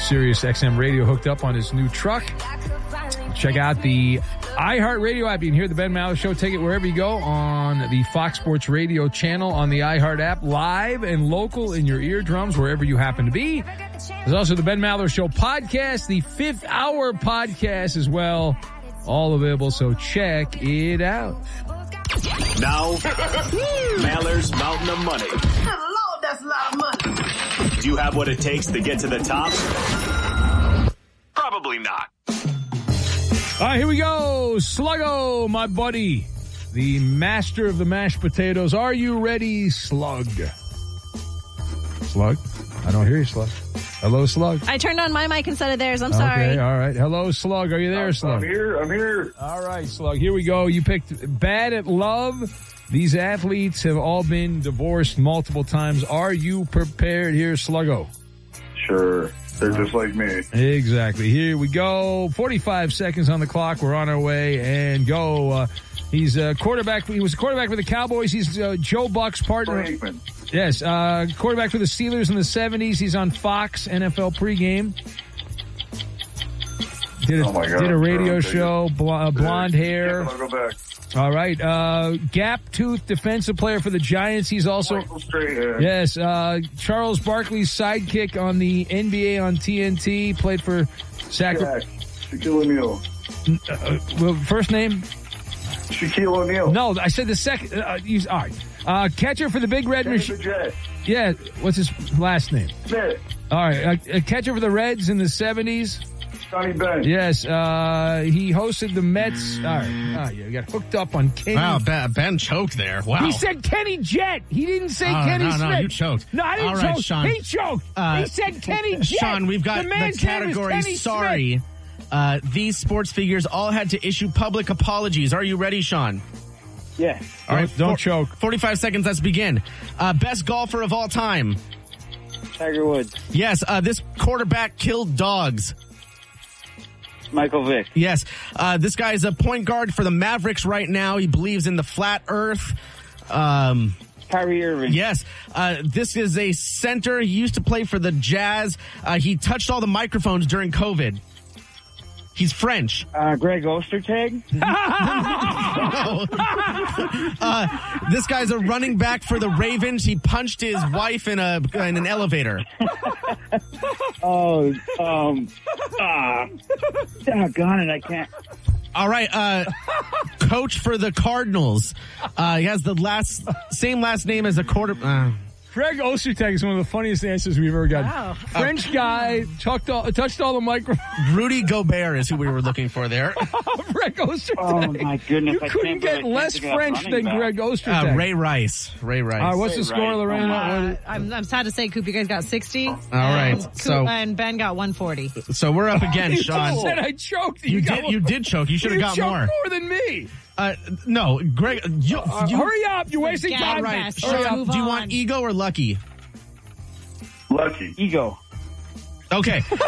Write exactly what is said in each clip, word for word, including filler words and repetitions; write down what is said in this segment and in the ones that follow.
Sirius X M radio hooked up on his new truck. Check out the iHeartRadio app. You can hear the Ben Maller Show. Take it wherever you go on the Fox Sports Radio channel, on the iHeart app, live and local in your eardrums, wherever you happen to be. There's also the Ben Maller Show podcast, the fifth hour podcast as well, all available, so check it out. Now, Maller's Mountain of Money. Good Lord, that's a lot of money. Do you have what it takes to get to the top? Probably not. All right, here we go. Sluggo, my buddy, the master of the mashed potatoes. Are you ready, Slug? Slug? I don't hear you, Slug. Hello, Slug. I turned on my mic instead of theirs. I'm okay, sorry. Okay, all right. Hello, Slug. Are you there, I'm, Slug? I'm here. I'm here. All right, Slug. Here we go. You picked Bad at Love. These athletes have all been divorced multiple times. Are you prepared here, Sluggo? Sure. They're just like me. Exactly. Here we go. forty-five seconds on the clock. We're on our way, and go. Uh, he's a quarterback. He was a quarterback for the Cowboys. He's uh, Joe Buck's partner. Frankman. Yes, uh, quarterback for the Steelers in the seventies. He's on Fox N F L pregame. Did a, oh my God, did a radio sure, show, bl- uh, blonde hair. Yeah, I'll go back. All right. Uh, gap-toothed defensive player for the Giants. He's also... Michael Strahan. Yes. Uh, Charles Barkley's sidekick on the N B A on T N T. Played for Sacramento. Shaquille O'Neal. Uh, well, first name? Shaquille O'Neal. No, I said the second. Uh, you, all right. Uh, catcher for the Big Red Machine. Yeah. What's his last name? Smith. All right. Uh, a catcher for the Reds in the seventies. Johnny Bench. Yes, uh, he hosted the Mets. All right, oh, yeah, got hooked up on Kenny. Wow, Ben, Ben choked there. Wow. He said Kenny Jett. He didn't say oh, Kenny no, Smith. No, you choked. No, I didn't All right, choke. Sean. He choked. Uh, he said Kenny Jett. Sean, we've got the, the category sorry. Uh, these sports figures all had to issue public apologies. Are you ready, Sean? Yeah. All right, don't choke. forty-five seconds, let's begin. Uh, best golfer of all time. Tiger Woods. Yes, uh, this quarterback killed dogs. Michael Vick. Yes. Uh, this guy is a point guard for the Mavericks right now. He believes in the flat earth. Um, Kyrie Irving. Yes. Uh, this is a center. He used to play for the Jazz. Uh, he touched all the microphones during COVID. He's French. Uh, Greg Ostertag. no. uh, this guy's a running back for the Ravens. He punched his wife in a in an elevator. oh, um, ah, doggone it, I can't. All right, uh, coach for the Cardinals. Uh, he has the last same last name as a quarter. Uh, Greg Ostertag is one of the funniest answers we've ever gotten. Wow. French uh, guy, touched all, touched all the microphones. Rudy Gobert is who we were looking for there. Greg Ostertag. Oh, my goodness. You I couldn't can't get believe I less can't French than back. Greg Ostertag. Uh, Ray Rice. Ray Rice. All right, what's Ray the score, Rice. Lorraine? Uh, I'm, I'm sad to say, Coop, you guys got sixty. All right, Coop, so- and Ben got one forty. So we're up again, you Sean. said I choked. You, got did. one. You did choke. You should have You got choked more. more than me. Uh, no, Greg. You, Uh, you, hurry up! You're wasting Forget time. all right, Best. Sean, Let's move do you on. want ego or lucky? Lucky. Ego. Okay. Well,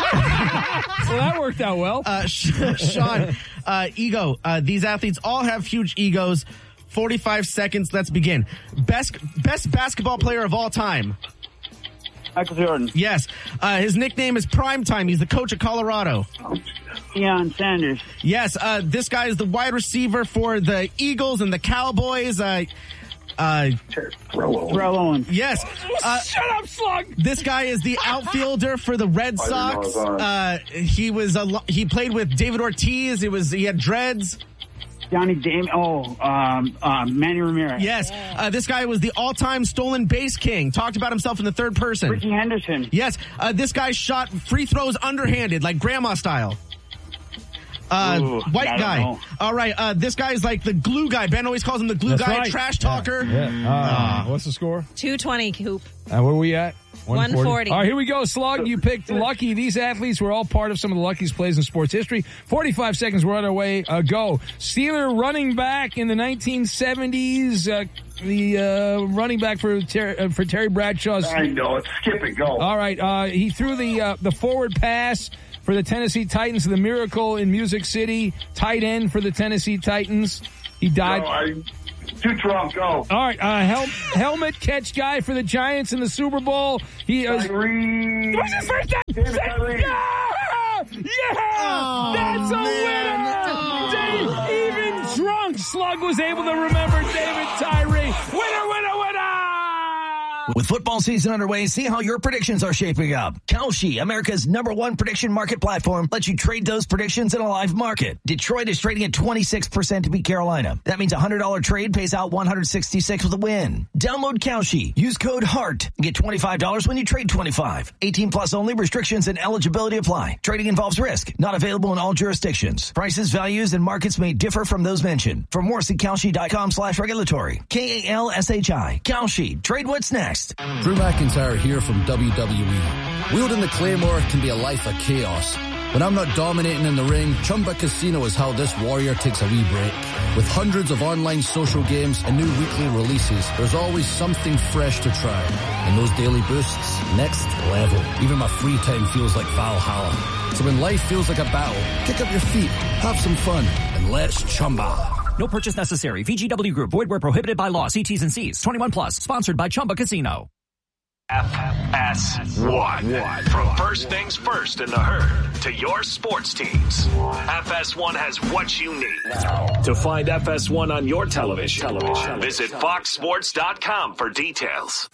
that worked out well. Uh, Sean, uh, ego. Uh, these athletes all have huge egos. forty-five seconds. Let's begin. Best best basketball player of all time. Michael Jordan. Yes. Uh, his nickname is Primetime. He's the coach of Colorado. Deion Sanders. Yes. Uh, this guy is the wide receiver for the Eagles and the Cowboys. Uh, uh, Terrell Terrell Owens. yes. Uh, Shut up, Slug. this guy is the outfielder for the Red I didn't know I Sox. was on. Uh, he was a, lo- he played with David Ortiz. It was he had dreads. Johnny Dame. Oh, um, um, Manny Ramirez. Yes. Uh, this guy was the all-time stolen base king. Talked about himself in the third person. Ricky Henderson. Yes. Uh, this guy shot free throws underhanded, like grandma style. Uh, Ooh, white I don't guy. know. All right. Uh, this guy's like the glue guy. Ben always calls him the glue That's guy, right. trash Yeah. talker. Yeah. Uh, what's the score? two twenty, Coop. Uh, where are we at? one forty. All right, here we go. Slug, you picked Lucky. These athletes were all part of some of the luckiest plays in sports history. forty-five seconds, we're on our way. Uh, go. Steeler running back in the nineteen seventies. Uh, the uh, running back for Ter- uh, for Terry Bradshaw's. I know it. Skip it. Go. All right. Uh, he threw the uh, the forward pass for the Tennessee Titans. The Miracle in Music City. Tight end for the Tennessee Titans. He died. No, I'm too drunk. Go. All right, uh, hel- helmet catch guy for the Giants in the Super Bowl. He is. Tyree. What's his first name? David Tyree. Yeah! Yeah! Oh, That's a man. winner! Oh. Dave, even drunk Slug was able to remember David Tyree. Winner, winner, winner! With football season underway, see how your predictions are shaping up. Kalshi, America's number one prediction market platform, lets you trade those predictions in a live market. Detroit is trading at twenty-six percent to beat Carolina. That means a one hundred dollars trade pays out one hundred sixty-six with a win. Download Kalshi. Use code HEART. Get twenty-five dollars when you trade twenty-five. eighteen plus only. Restrictions and eligibility apply. Trading involves risk. Not available in all jurisdictions. Prices, values, and markets may differ from those mentioned. For more, see Kalshi.com slash regulatory. K A L S H I. Kalshi. Trade what's next. Drew McIntyre here from W W E. Wielding the Claymore can be a life of chaos. When I'm not dominating in the ring, Chumba Casino is how this warrior takes a wee break. With hundreds of online social games and new weekly releases, there's always something fresh to try. And those daily boosts, next level. Even my free time feels like Valhalla. So when life feels like a battle, kick up your feet, have some fun, and let's Chumba. No purchase necessary. V G W Group. Void where prohibited by law. See T's and C's. twenty-one plus. Sponsored by Chumba Casino. F S one. From first things first in the herd to your sports teams. F S one has what you need. To find F S one on your television, visit fox sports dot com for details.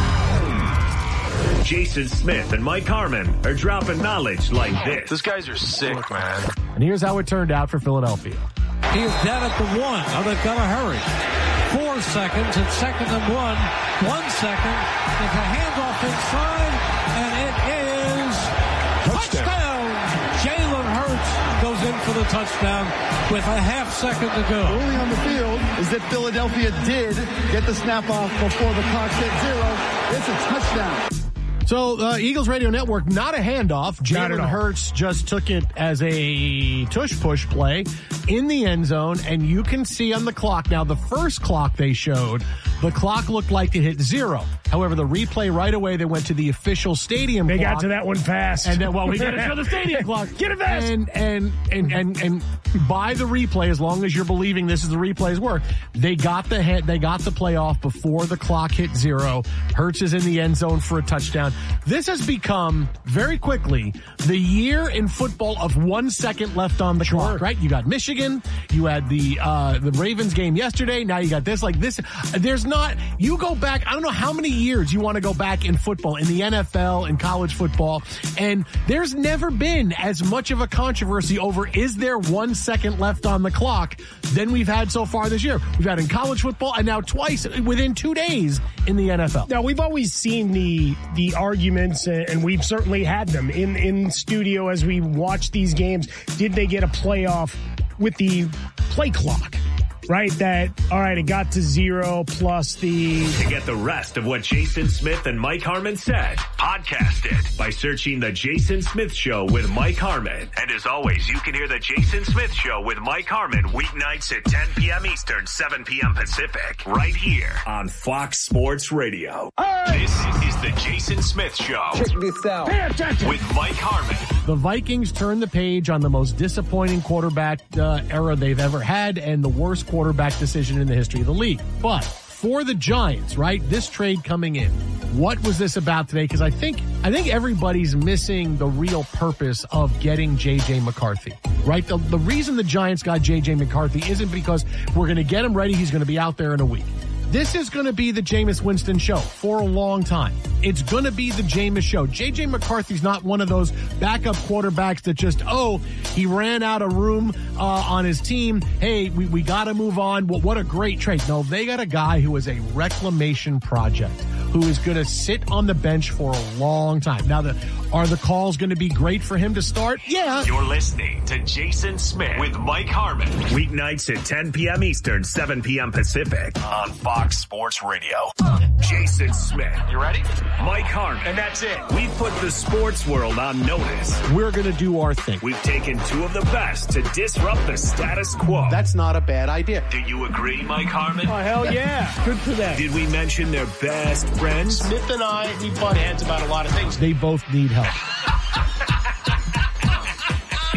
Jason Smith and Mike Harmon are dropping knowledge like this. These guys are sick, man. And here's how it turned out for Philadelphia. He is down at the one. Now they've got to hurry. Four seconds. It's second and one. One second. There's a handoff inside, and it is touchdown. Jalen Hurts goes in for the touchdown with a half second to go. Only on the field is that Philadelphia did get the snap off before the clock hit zero. It's a touchdown. So, uh, Eagles Radio Network, not a handoff. Jalen Hurts just took it as a tush-push play in the end zone, and you can see on the clock. Now, the first clock they showed, the clock looked like it hit zero. However, the replay right away, they went to the official stadium They clock. got to that one fast. And then, well, we got to show the stadium clock. Get it fast. And, and, and, and, and by the replay, as long as you're believing this is the replay's work, they got the hit, they got the play off before the clock hit zero. Hurts is in the end zone for a touchdown. This has become very quickly the year in football of one second left on the sure. clock, right? You got Michigan, you had the uh the Ravens game yesterday, now you got this. Like this, there's not, you go back, I don't know how many years you want to go back in football, in the N F L, in college football, and there's never been as much of a controversy over is there one second left on the clock than we've had so far this year. We've had in college football and now twice within two days in the N F L. Now, we've always seen the the arguments, and we've certainly had them in, in studio as we watch these games. Did they get a playoff with the play clock? Right, that, all right, it got to zero plus the... To get the rest of what Jason Smith and Mike Harmon said, podcast it by searching The Jason Smith Show with Mike Harmon. And as always, you can hear The Jason Smith Show with Mike Harmon weeknights at ten p.m. Eastern, seven p.m. Pacific, right here on Fox Sports Radio. Hey! This is The Jason Smith Show. Check this out. Pay attention. With Mike Harmon. The Vikings turned the page on the most disappointing quarterback uh, era they've ever had and the worst quarterback decision in the history of the league. But for the Giants, right, this trade coming in, what was this about today? Because I think I think everybody's missing the real purpose of getting J J McCarthy, right? The, the reason the Giants got J J McCarthy isn't because we're going to get him ready. He's going to be out there in a week. This is going to be the Jameis Winston show for a long time. It's going to be the Jameis show. J J McCarthy's not one of those backup quarterbacks that just, oh, he ran out of room uh, on his team. Hey, we, we got to move on. Well, what a great trade. No, they got a guy who is a reclamation project, who is going to sit on the bench for a long time. Now, the, are the calls going to be great for him to start? Yeah. You're listening to Jason Smith with Mike Harmon. Weeknights at ten p.m. Eastern, seven p.m. Pacific on Fox Sports Radio. Jason Smith. You ready? Mike Harmon. And that's it. We've put the sports world on notice. We're going to do our thing. We've taken two of the best to disrupt the status quo. That's not a bad idea. Do you agree, Mike Harmon? Oh, hell yeah. Good for them. Did we mention their best friends? Smith and I, we butt heads about a lot of things. They both need help.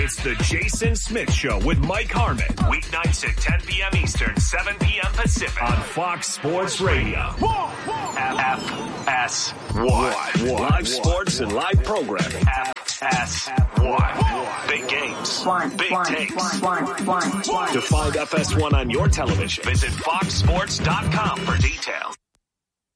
It's the Jason Smith Show with Mike Harmon. Weeknights at ten p.m. Eastern, seven p.m. Pacific on Fox Sports Radio. F S one. Live sports and live programming. F S one. Big games. Big takes. To find F S one on your television, visit fox sports dot com for details.